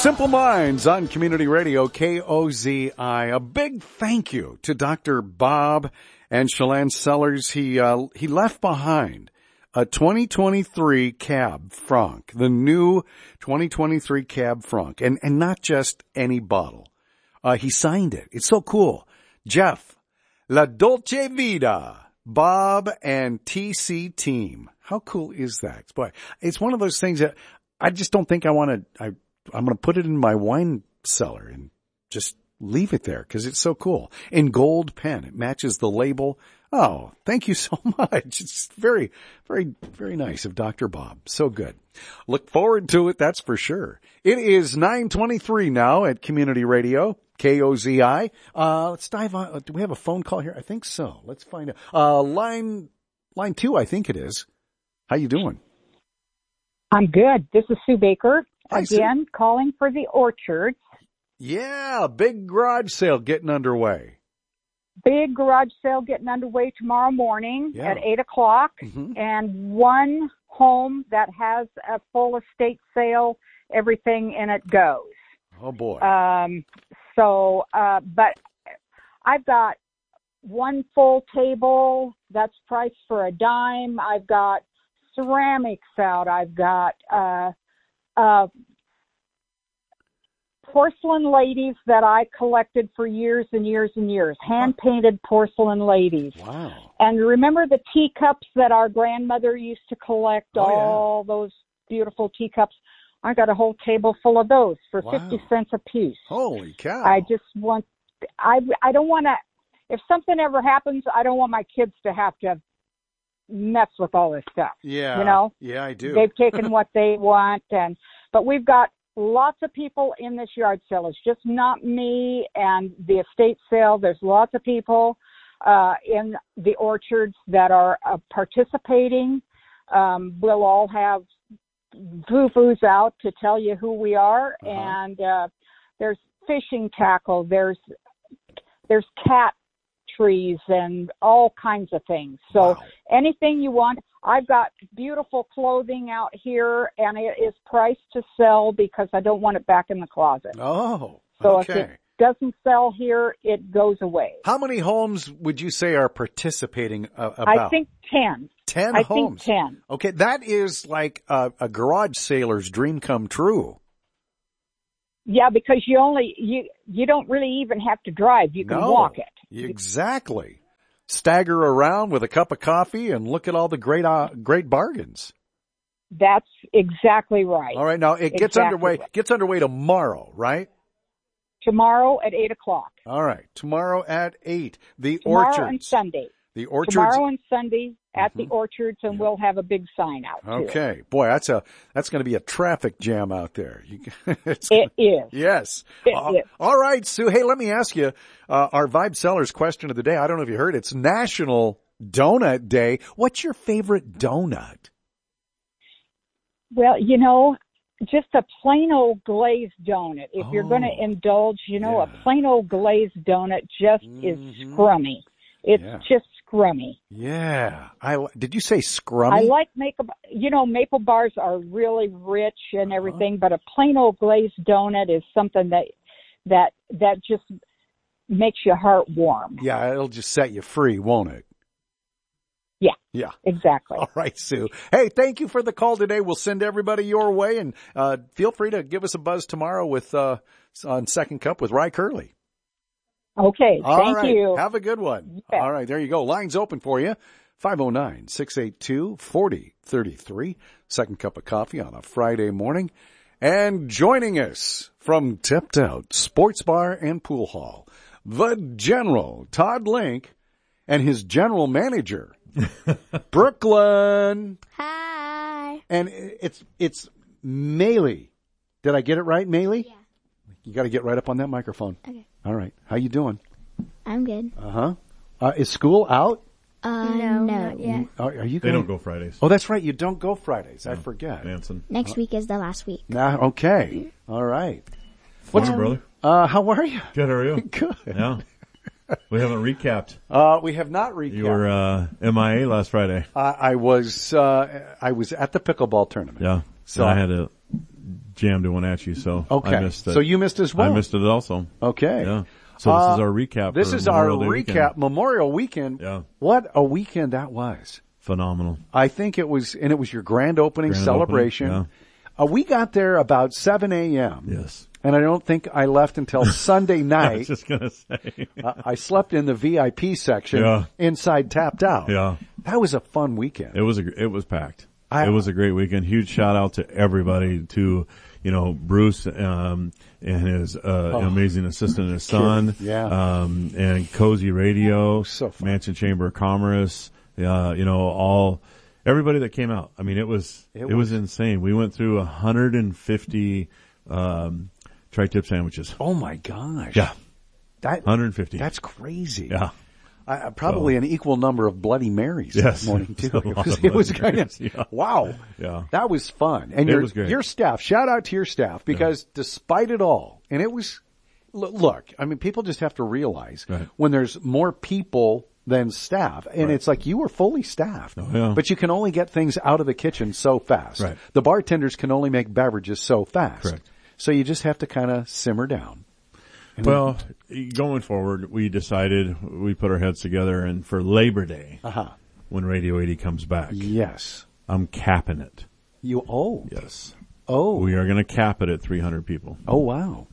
Simple Minds on Community Radio, KOZI. A big thank you to Dr. Bob and Shalane Sellers. He left behind a 2023 Cab Franc, the new 2023 Cab Franc, and not just any bottle. He signed it. It's so cool. Jeff, La Dolce Vita, Bob and TC Team. How cool is that? Boy, it's one of those things that I just don't think I want to, I'm going to put it in my wine cellar and just leave it there because it's so cool. In gold pen. It matches the label. Oh, thank you so much. It's very, very, very nice of Dr. Bob. So good. Look forward to it, that's for sure. It is 9:23 now at Community Radio, KOZI. Let's dive on. Do we have a phone call here? I think so. Let's find out. Line 2, I think it is. How you doing? I'm good. This is Sue Baker. Hi, again, Sue. Calling for the orchards. Yeah, big garage sale getting underway. Big garage sale getting underway tomorrow morning at 8 o'clock. Mm-hmm. And one home that has a full estate sale, everything in it goes. Oh, boy. But I've got one full table that's priced for a dime. I've got ceramics out. I've got porcelain ladies that I collected for years and years and years. Hand-painted porcelain ladies. Wow. And remember the teacups that our grandmother used to collect, all those beautiful teacups? I got a whole table full of those for 50 cents a piece. Holy cow. I just want, I don't want to, if something ever happens, I don't want my kids to have to mess with all this stuff. Yeah. You know? Yeah, I do. They've taken what they want, but we've got lots of people in this yard sale. It's just not me and the estate sale. There's lots of people in the orchards that are participating. We'll all have foo-foos out to tell you who we are, and there's fishing tackle. There's cat trees and all kinds of things. So anything you want. I've got beautiful clothing out here, and it is priced to sell because I don't want it back in the closet. Oh, so okay. if it doesn't sell here, it goes away. How many homes would you say are participating about? I think 10. 10 I homes? think 10. Okay, that is like a garage sailor's dream come true. Yeah, because you don't really even have to drive. You can walk it. Exactly. Stagger around with a cup of coffee and look at all the great bargains. That's exactly right. All right, now it gets underway. Gets underway tomorrow, right? Tomorrow at 8 o'clock. All right, tomorrow at 8. The tomorrow orchards. And Sunday. The orchards. Tomorrow and Sunday at the orchards, and we'll have a big sign out too. Okay, boy, that's going to be a traffic jam out there. It is. Yes. It is. All right, Sue. Hey, let me ask you our Vibe Sellers question of the day. I don't know if you heard it. It's National Donut Day. What's your favorite donut? Well, just a plain old glazed donut. If you're going to indulge, a plain old glazed donut just is scrummy. It's just scrummy. Yeah. Did you say scrummy? I like maple bars are really rich and everything, but a plain old glazed donut is something that just makes your heart warm. Yeah, it'll just set you free, won't it? Yeah. Yeah. Exactly. All right, Sue. Hey, thank you for the call today. We'll send everybody your way, and feel free to give us a buzz tomorrow with on Second Cup with Rye Curley. Okay, thank you. Have a good one. Yeah. All right, there you go. Line's open for you. 509-682-4033. Second Cup of coffee on a Friday morning. And joining us from Tipped Out Sports Bar and Pool Hall, the General, Todd Link, and his general manager, Brooklyn. Hi. And it's Maylee. Did I get it right, Maylee? Yeah. You got to get right up on that microphone. Okay. All right. How you doing? I'm good. Is school out? No, not yet. Are you? They don't go Fridays. Oh, that's right. You don't go Fridays. I forget. Manson. Next week is the last week. Okay. All right. What's up, brother? How are you? Good, how are you? Good. Yeah. We haven't recapped. We have not recapped. You were MIA last Friday. I was at the pickleball tournament. Yeah. So I had to jammed one at you, so Okay. I missed it. So you missed as well. I missed it also. Okay. Yeah. So this is our recap. This for is our Memorial Day recap. weekend. Memorial Weekend. Yeah. What a weekend that was. Phenomenal. I think it was, and it was your grand opening celebration. Opening, We got there about 7 a.m. Yes. And I don't think I left until Sunday I night. was just gonna say. I slept in the VIP section, Yeah. inside tapped out. Yeah. That was a fun weekend. It was packed. It was a great weekend. Huge shout out to everybody, to, Bruce, and his, amazing assistant, his son. Yeah. And Cozy Radio. So fun. Mansion Chamber of Commerce. Everybody that came out. I mean, it was insane. We went through 150, tri-tip sandwiches. Oh my gosh. Yeah. 150. That's crazy. Yeah. Probably an equal number of Bloody Marys Yes. that morning too. A lot of It was Bloody kind of, Marys, yeah. wow. Yeah. That was fun. And It was great. your staff, shout out to your staff, because despite it all, and it was, look, I mean, people just have to realize when there's more people than staff, and it's like you were fully staffed, but you can only get things out of the kitchen so fast. Right. The bartenders can only make beverages so fast. Correct. So you just have to kind of simmer down. Well, going forward, we decided, we put our heads together, and for Labor Day, when Radio 80 comes back, yes, I'm capping it. Yes. We are going to cap it at 300 people. Oh, wow.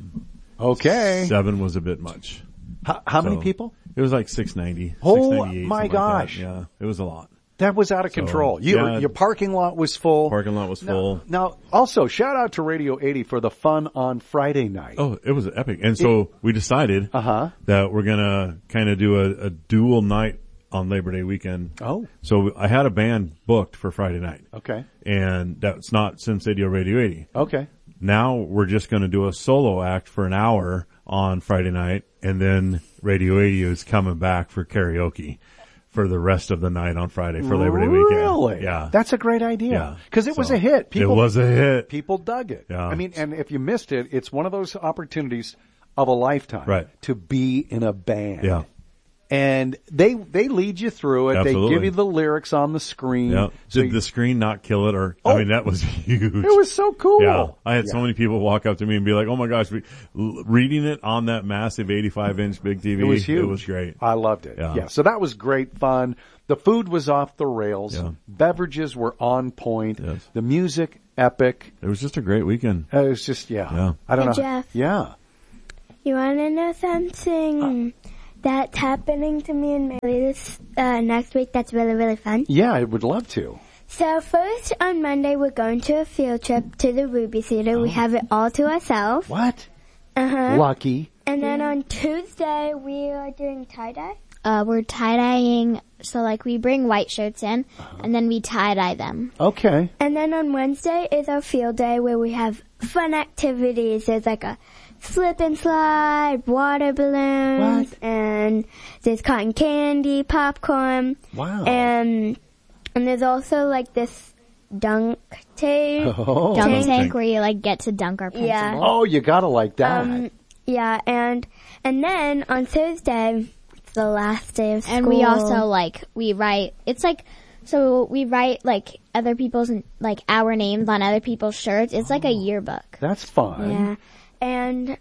Okay. 7 was a bit much. How many people? It was like 690. Oh 698, my something gosh. Like that. Yeah, it was a lot. That was out of control. Your parking lot was full. Parking lot was full. Now, also, shout out to Radio 80 for the fun on Friday night. Oh, it was epic. And so we decided that we're going to kind of do a dual night on Labor Day weekend. Oh. So I had a band booked for Friday night. Okay. And that's not SimSadio Radio 80. Okay. Now we're just going to do a solo act for an hour on Friday night, and then Radio 80 is coming back for karaoke for the rest of the night on Friday for Labor Day weekend. Really? Yeah. That's a great idea. Yeah. Because it was a hit. It was a hit. People dug it. Yeah. I mean, and if you missed it, it's one of those opportunities of a lifetime to be in a band. Yeah. And they lead you through it. Absolutely. They give you the lyrics on the screen. Yeah. So Did the screen not kill it? Or I mean, that was huge. It was so cool. Yeah. I had so many people walk up to me and be like, "Oh my gosh!" Reading it on that massive 85-inch big TV. It was huge. It was great. I loved it. Yeah. So that was great fun. The food was off the rails. Yeah. Beverages were on point. Yes. The music, epic. It was just a great weekend. It was just, I don't know. Jeff. Yeah. You want to know something that's happening to me and Mary this next week that's really, really fun? Yeah, I would love to. So first on Monday we're going to a field trip to the Ruby Theater. We have it all to ourselves. What? Uh-huh. Lucky. And then on Tuesday we are doing tie-dye. We're tie-dyeing, so like we bring white shirts in, and then we tie-dye them. Okay. And then on Wednesday is our field day where we have fun activities. There's like a slip and slide, water balloons, and there's cotton candy, popcorn. Wow. And there's also like this dunk tank. Oh. Dunk tank where you like get to dunk our principal. Yeah. Oh, you gotta like that. Yeah, and then on Thursday, it's the last day of school. And we also we write, it's like, so we write like other people's, like our names on other people's shirts. It's like a yearbook. That's fun. Yeah. And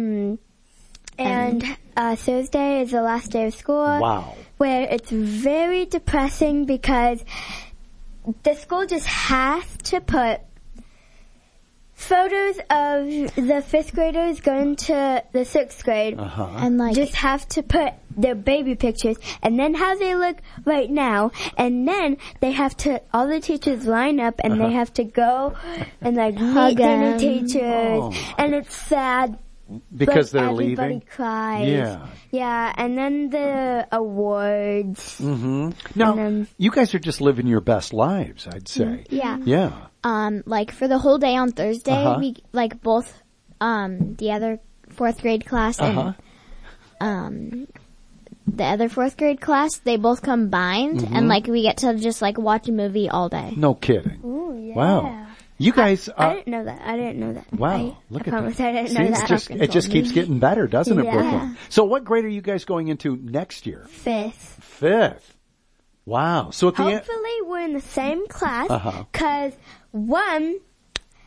Thursday is the last day of school. Wow. Where it's very depressing because the school just has to put photos of the 5th graders going to the 6th grade. And like, just have to put their baby pictures and then how they look right now, and then they have to, all the teachers line up and they have to go and like meet their new teachers, and it's sad because they're everybody leaving. Cries. Yeah, and then the awards. No, you guys are just living your best lives, I'd say. Yeah. Yeah. Like for the whole day on Thursday, we like both the other 4th grade class and the other 4th grade class, they both combined and like we get to just like watch a movie all day. No kidding. Ooh, yeah. Wow. You guys, I didn't know that. Wow, look at that. I didn't See, know it's that. it just keeps getting better, doesn't it, Yeah. Brooklyn? So what grade are you guys going into next year? 5th. 5th. Wow. So at the end, Hopefully we're in the same class, because one,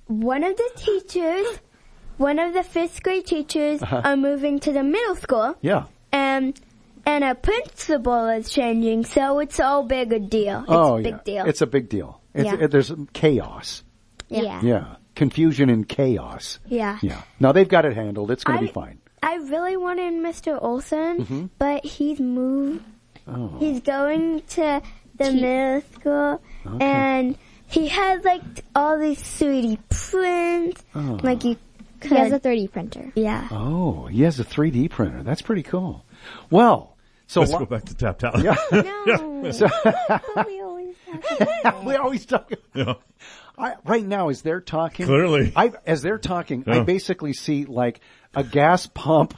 one of the teachers, one of the 5th grade teachers are moving to the middle school. Yeah. And a principal is changing, so it's all big a deal. It's a big deal. It's a big deal. There's chaos. Yeah. Yeah. Confusion and chaos. Yeah. Yeah. No, they've got it handled. It's going to be fine. I really wanted Mr. Olson, but he's moved. Oh. He's going to the middle school, and he has like all these 3D prints. Oh. Like He has a 3D printer. Yeah. Oh, he has a 3D printer. That's pretty cool. Well, so Let's go back to Tapped Out. Yeah. No. We always talk we always talk. Yeah. Right now, as they're talking, Clearly. as they're talking, Yeah. I basically see like a gas pump.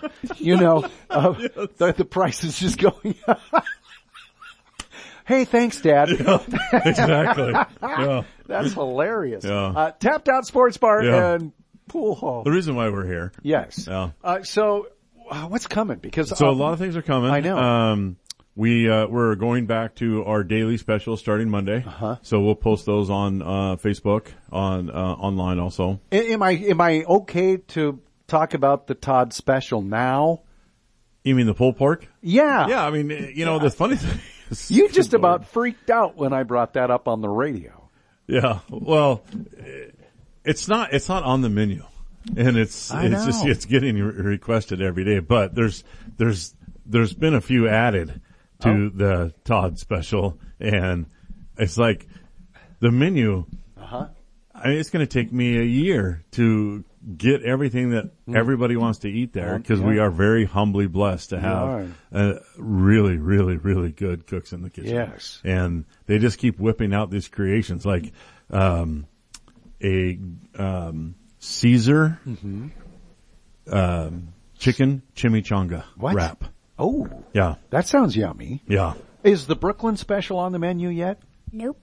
The price is just going up. Hey, thanks, Dad. Yeah, exactly. Yeah. That's hilarious. Yeah. Tapped Out Sports Bar Yeah. and Pool Hall. The reason why we're here. Yes. Yeah. So what's coming? Because So a lot of things are coming. I know. We're going back to our daily specials starting Monday. So we'll post those on Facebook, online also. Am I okay to talk about the Todd special now? You mean the pulled pork? Yeah. Yeah, I mean, the funny thing is... You just about freaked out when I brought that up on the radio. Yeah, well, it's not on the menu. And it's getting requested every day, but there's been a few added to the Todd special, and it's like the menu. I mean, it's going to take me a year to get everything that everybody wants to eat there, because we are very humbly blessed to have really, really, really good cooks in the kitchen. Yes. And they just keep whipping out these creations like a Caesar chicken chimichanga wrap. Oh. Yeah. That sounds yummy. Yeah. Is the Brooklyn special on the menu yet? Nope.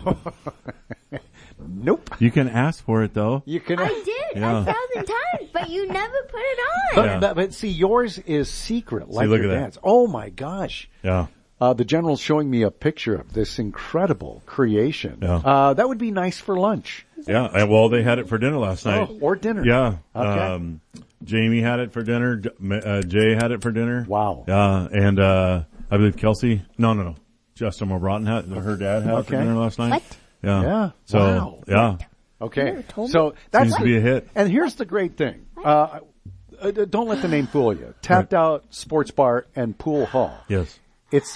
Nope. You can ask for it though. You can. I did Yeah. 1,000 times, but you never put it on. Yeah. But see, yours is secret, like look your at that. dad's. Oh my gosh. Yeah. The general's showing me a picture of this incredible creation. Yeah. That would be nice for lunch. Yeah. Well, they had it for dinner last night. Or dinner. Yeah. Okay. Jamie had it for dinner. Jay had it for dinner. Wow. Yeah. And, I believe Kelsey. No. Justin Morbrotten her dad had it for dinner last night. What? Yeah. Yeah. So, Wow. yeah. Okay. told me. So that's Seems to be a hit. And here's the great thing. Don't let the name fool you. Tapped Out Sports Bar and Pool Hall. Yes.